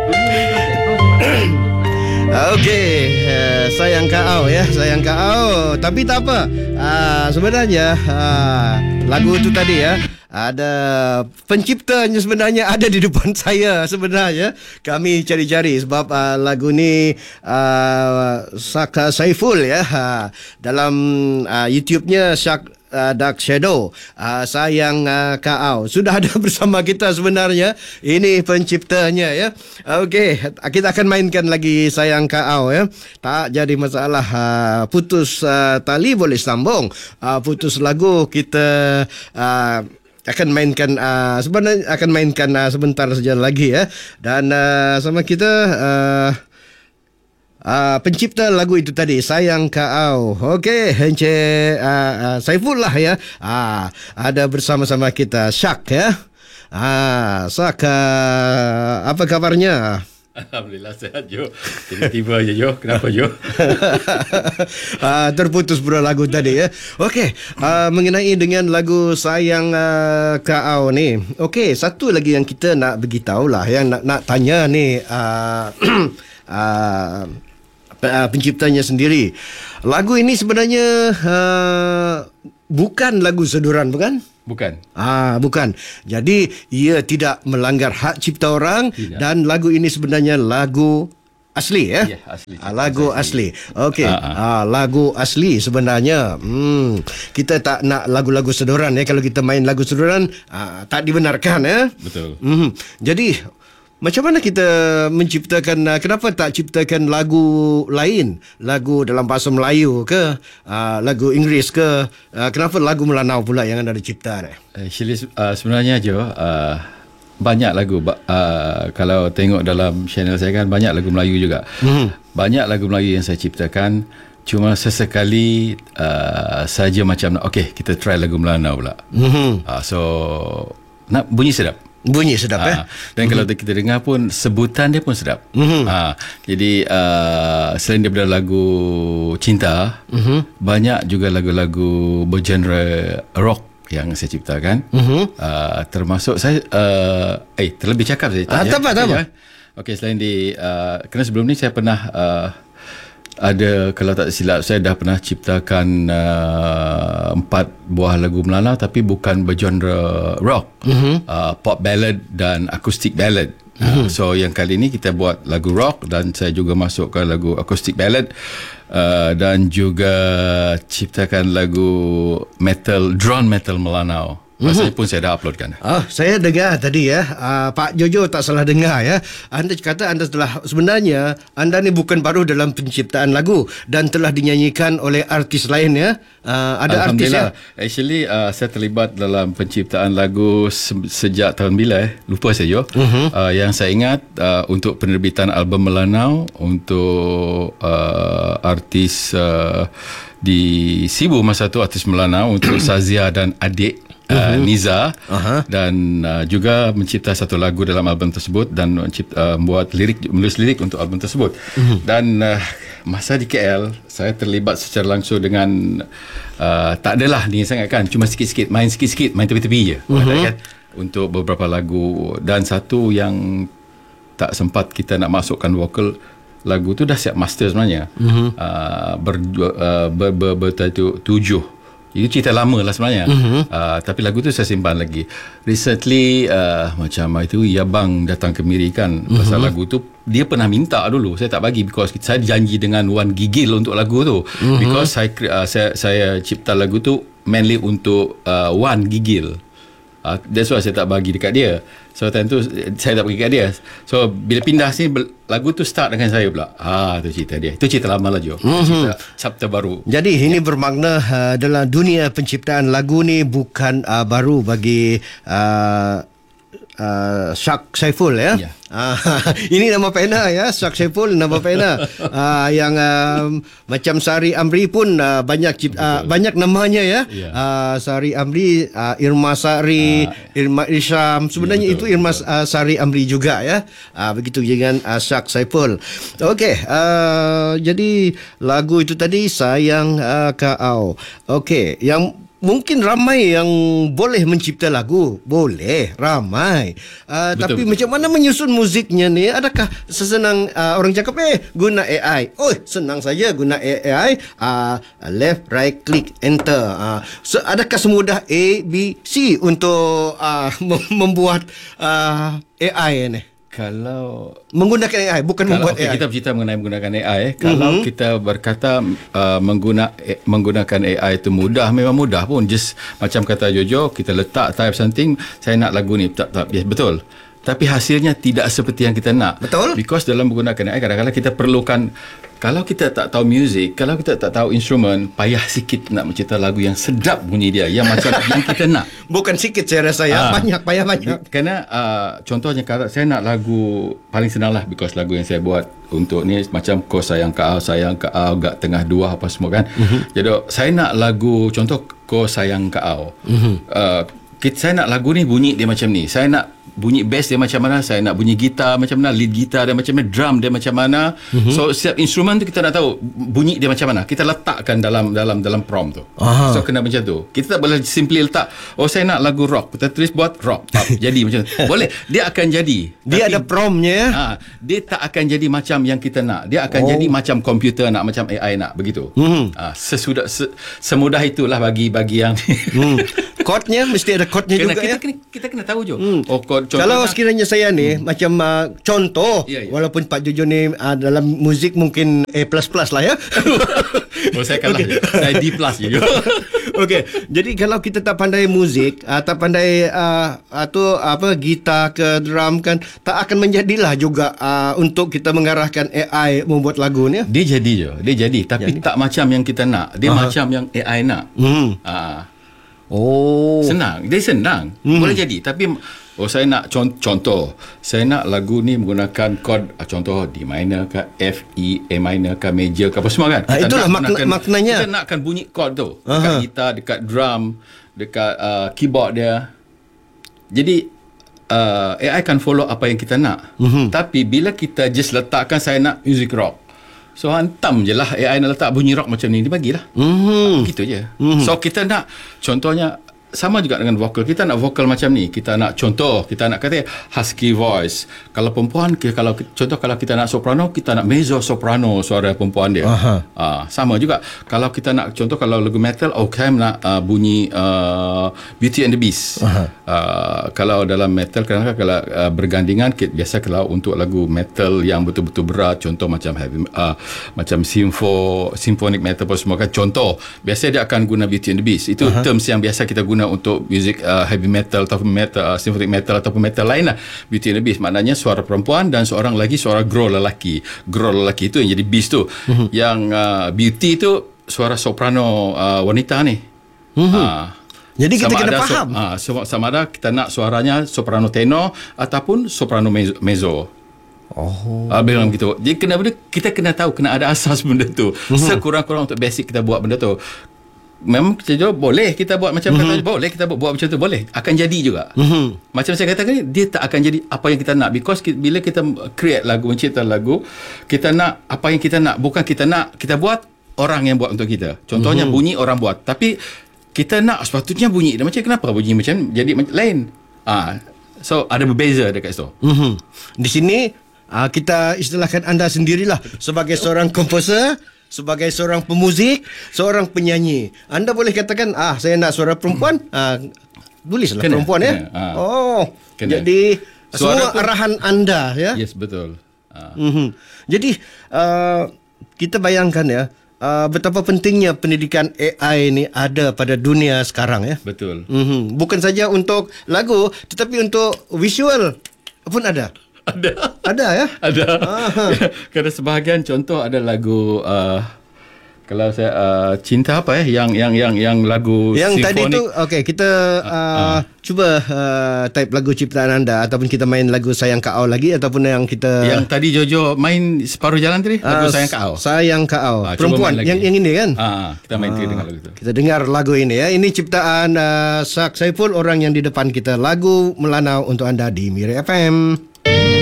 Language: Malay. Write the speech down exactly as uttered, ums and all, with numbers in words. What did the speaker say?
Okey, uh, sayang kau ya, sayang kau. Tapi tak apa. Uh, sebenarnya uh, lagu tu tadi ya, ada penciptanya sebenarnya ada di depan saya sebenarnya. Kami cari-cari sebab uh, lagu ni uh, Saka Saiful ya. Uh, dalam uh, YouTube-nya Syak Uh, Dark Shadow, uh, sayang uh, kau sudah ada bersama kita sebenarnya. Ini penciptanya ya. Okey, kita akan mainkan lagi sayang kau ya. Tak jadi masalah. Uh, putus uh, tali boleh sambung. Uh, putus lagu kita uh, akan mainkan uh, sebenarnya akan mainkan uh, sebentar saja lagi ya. Dan uh, sama kita uh, Uh, pencipta lagu itu tadi, sayang kau. Okey, Encik uh, uh, Saiful lah ya. Uh, ada bersama-sama kita Syak ya. Ah, uh, Syak, uh, apa kabarnya? Alhamdulillah sehat Jo. Tiba-tiba je Jo. Kenapa Jo? uh, terputus bro lagu tadi ya. Okey, uh, mengenai dengan lagu sayang uh, kau ni. Okey, satu lagi yang kita nak beritahu lah, yang nak nak tanya ni uh, uh, penciptanya sendiri. Lagu ini sebenarnya uh, bukan lagu seduran, bukan? Bukan. Ah, bukan. Jadi ia tidak melanggar hak cipta orang. Tidak. Dan lagu ini sebenarnya lagu asli ya? Ya, asli. Ah, lagu asli. Okey. Ah, ah. ah, lagu asli sebenarnya. Hmm, kita tak nak lagu-lagu seduran ya. Kalau kita main lagu seduran, ah, tak dibenarkan ya. Betul. Hmm. Jadi macam mana kita menciptakan, uh, kenapa tak ciptakan lagu lain? Lagu dalam bahasa Melayu ke? Uh, lagu Inggeris ke? Uh, kenapa lagu Melanau pula yang anda cipta? Actually, uh, sebenarnya Jo, uh, banyak lagu. Uh, kalau tengok dalam channel saya kan, banyak lagu Melayu juga. Mm-hmm. Banyak lagu Melayu yang saya ciptakan. Cuma sesekali uh, saja macam, okay, kita try lagu Melanau pula. Mm-hmm. Uh, so, nak bunyi sedap. Bunyi sedap ha. eh. Dan mm-hmm. kalau kita dengar pun sebutan dia pun sedap. Mm-hmm. Ha. Jadi uh, selain daripada lagu cinta, mm-hmm. banyak juga lagu-lagu bergenre rock yang saya ciptakan. Mm-hmm. Uh, termasuk saya uh, eh terlebih cakap saya. Ah, tak apa, tak apa. Okey, selain di uh, kerana sebelum ni saya pernah uh, ada, kalau tak silap saya dah pernah ciptakan uh, empat buah lagu Melanau tapi bukan bergenre rock, mm-hmm. uh, pop ballad dan acoustic ballad. Mm-hmm. Uh, so yang kali ni kita buat lagu rock dan saya juga masukkan lagu acoustic ballad uh, dan juga ciptakan lagu metal, drone metal Melanau. Masa mm-hmm. pun saya dah uploadkan. Ah, saya dengar tadi ya, uh, Pak Jojo tak salah dengar ya. Anda kata anda telah, sebenarnya anda ni bukan baru dalam penciptaan lagu dan telah dinyanyikan oleh artis lain ya. Uh, ada artis ya. Actually uh, saya terlibat dalam penciptaan lagu se- sejak tahun bila eh? Lupa saya Jo. Mm-hmm. Uh, yang saya ingat uh, untuk penerbitan album Melanau untuk uh, artis uh, di Sibu masa tu, artis Melanau untuk Sazia dan adik Uh, uh-huh. Niza uh-huh. dan uh, juga mencipta satu lagu dalam album tersebut dan mencipta, uh, membuat lirik, menulis lirik untuk album tersebut. Uh-huh. Dan uh, masa di K L saya terlibat secara langsung dengan uh, tak adalah ni sangat kan, cuma sikit-sikit main sikit-sikit main tepi-tepi je, uh-huh. kan, untuk beberapa lagu. Dan satu yang tak sempat kita nak masukkan vokal, lagu tu dah siap master sebenarnya. Uh-huh. uh, ber, uh, ber, ber, bertajuk Tujuh. Itu cerita lama lah sebenarnya. Mm-hmm. uh, Tapi lagu tu saya simpan lagi. Recently uh, macam itu Yabang datang ke Miri kan, mm-hmm. pasal lagu tu dia pernah minta dulu, saya tak bagi because saya janji dengan Wan Gigil untuk lagu tu. Mm-hmm. Because saya, uh, saya saya cipta lagu tu mainly untuk uh, Wan Gigil. Uh, that's why saya tak bagi dekat dia. So time tu saya tak bagi dekat dia. So bila pindah sini, lagu tu start dengan saya pula. Ah, tu cerita dia. Itu cerita lama lah Jo. Mm-hmm. Cerita chapter baru. Jadi ini ya. bermakna uh, dalam dunia penciptaan lagu ni bukan uh, baru bagi uh, uh, Syak Saiful ya. ya. Uh, ini nama pena ya, Syak Saiful nama pena. Uh, yang uh, macam Sari Amri pun uh, banyak cip, uh, banyak namanya ya. ya. Uh, Sari Amri, uh, Irma Sari, uh, Irma Isyam. Sebenarnya ya, betul, itu Irma uh, Sari Amri juga ya. Uh, begitu dengan uh, Syak Saiful. Okey, uh, jadi lagu itu tadi sayang uh, kau. Okey, yang mungkin ramai yang boleh mencipta lagu. Boleh, ramai. Uh, tapi betul. macam mana menyusun muziknya ni? Adakah sesenang uh, orang cakap eh guna A I? Oh, senang saja guna A I. Uh, left, right, click, enter. Uh, so, adakah semudah A, B, C untuk uh, membuat uh, A I ni? Kalau Menggunakan A I, bukan Kalau membuat okay, A I. kita bercerita mengenai menggunakan A I, eh. Kalau mm-hmm. kita berkata uh, mengguna, eh, menggunakan A I itu mudah, memang mudah pun. Just macam kata Jojo, kita letak type something, saya nak lagu ni, tak tak, yes, betul. Tapi hasilnya tidak seperti yang kita nak. Betul. Because dalam menggunakan A I, kadang-kadang kita perlukan, kalau kita tak tahu muzik, kalau kita tak tahu instrumen, payah sikit nak mencipta lagu yang sedap bunyi dia, yang macam yang kita nak. Bukan sikit saya rasa ya, Ah. banyak, payah banyak. Kerana uh, contohnya kalau saya nak lagu paling senang lah, because lagu yang saya buat untuk ni macam Kau Sayang Kau, Sayang Kau, Gak Tengah Dua apa semua kan. Uh-huh. Jadi saya nak lagu contoh Kau Sayang Kau. Uh-huh. Uh, kita, saya nak lagu ni bunyi dia macam ni. Saya nak bunyi bass dia macam mana, saya nak bunyi gitar macam mana, lead gitar dia macam mana, drum dia macam mana. Uh-huh. So setiap instrumen tu kita nak tahu bunyi dia macam mana. Kita letakkan dalam dalam dalam prompt tu. Aha. So kena macam tu. Kita tak boleh simply letak, oh saya nak lagu rock, kita tulis buat rock. Jadi macam tu. Boleh, dia akan jadi. Dia Tapi, ada promptnya ya. ha, dia tak akan jadi macam yang kita nak. Dia akan Oh. jadi macam komputer nak, macam A I nak, begitu. Hmm. Ha, sesudah se, semudah itulah bagi bagi yang Hmm. Kodnya mesti ada kodnya kena, juga kita, ya. kena, kita kena tahu je. Hmm. Oh, kod, Kalau sekiranya saya ni hmm. macam uh, contoh, Ya, ya. walaupun Pak Jojo ni uh, dalam muzik mungkin A++ lah ya. oh, saya kalah je. Saya D plus je. Okey, jadi kalau kita tak pandai muzik, uh, tak pandai uh, atau apa gitar ke drum kan, tak akan menjadilah juga uh, untuk kita mengarahkan A I membuat lagu ni. Ya? Dia jadi je. Dia jadi. Tapi Jadi. tak macam yang kita nak. Dia Aha. macam yang A I nak. Hmm. Ha. Oh. Senang. Dia senang. Hmm. Boleh jadi. Tapi oh saya nak contoh, contoh. Saya nak lagu ni menggunakan chord, contoh D minor ke, F, E, A minor ke, major ke, apa semua kan. Ah, Kita itulah nak makna, gunakan- maknanya. Kita nakkan bunyi chord tu. Dekat Aha. gitar, dekat drum, dekat uh, keyboard dia. Jadi uh, A I akan follow apa yang kita nak. Mm-hmm. Tapi bila kita just letakkan saya nak music rock, so hantam je lah A I nak letak bunyi rock macam ni, dia bagilah. Hmm. Gitu je. Mm-hmm. So kita nak, contohnya sama juga dengan vokal. Kita nak vokal macam ni. Kita nak contoh, kita nak kata husky voice. Kalau perempuan, kalau contoh kalau kita nak soprano, kita nak mezzo soprano suara perempuan dia. Ah, sama juga. Kalau kita nak contoh kalau lagu metal, okay nak uh, bunyi uh, Beauty and the Beast. Uh, kalau dalam metal kadang-kadang kalau uh, bergandingan, biasa kalau untuk lagu metal yang betul-betul berat, contoh macam heavy, uh, macam symfo, symphonic metal apa semua kan, contoh biasa dia akan guna Beauty and the Beast. Itu uh-huh. terms yang biasa kita guna untuk music uh, heavy metal ataupun metal, uh, symphonic metal ataupun metal lain lah. Beauty and the Beast maknanya suara perempuan dan seorang lagi suara growl lelaki. Growl lelaki itu yang jadi beast tu. Uh-huh. Yang uh, beauty tu suara soprano uh, wanita ni. Uh-huh. Uh, Jadi kita kena ada faham. So, uh, sama, sama ada kita nak suaranya soprano tenor ataupun soprano mezzo. mezzo. Oh. Uh, bilang gitu. Jadi kena benda, kita kena tahu, kena ada asas benda tu. Uh-huh. Sekurang-kurang untuk basic kita buat benda tu. Memang kita jawab, boleh kita buat macam uh-huh. kata, boleh kita buat, buat macam tu, boleh. Akan jadi juga. Uh-huh. Macam saya katakan ni, dia tak akan jadi apa yang kita nak. Because kita, bila kita create lagu, mencipta lagu, kita nak apa yang kita nak. Bukan kita nak, kita buat, orang yang buat untuk kita. Contohnya uh-huh. bunyi orang buat. Tapi kita nak sepatutnya bunyi. Macam kenapa bunyi macam jadi macam lain? Ah, so ada berbeza dekat situ. Uh-huh. Di sini uh, kita istilahkan anda sendirilah sebagai seorang komposer, sebagai seorang pemuzik, seorang penyanyi. Anda boleh katakan, ah saya nak suara perempuan, ah tulislah Kena, perempuan ya. kena, ah. Oh, Kena. jadi Suara semua tu- arahan anda ya. Yes, betul. Ah. Mm-hmm. Jadi uh, kita bayangkan ya, uh, betapa pentingnya pendidikan A I ni ada pada dunia sekarang ya. Betul. Mm-hmm. Bukan saja untuk lagu, tetapi untuk visual pun ada. Ada. Ada ya. Ada. Kerana sebahagian contoh ada lagu uh, kalau saya uh, cinta apa eh yang yang yang yang lagu Yang tadi simfonik. tu okey kita uh, uh. cuba uh, type lagu ciptaan anda ataupun kita main lagu Sayang Kau lagi ataupun yang kita Yang tadi Jojo main separuh jalan tadi lagu uh, Sayang Kau. Sayang Kau. Ah, cuba Perempuan main lagi. yang yang ini kan? Ah, kita main Ah, uh, dengan lagu itu. Kita dengar lagu ini ya. Ini ciptaan uh, Sak Saiful, orang yang di depan kita. Lagu Melanau untuk anda di Mira F M.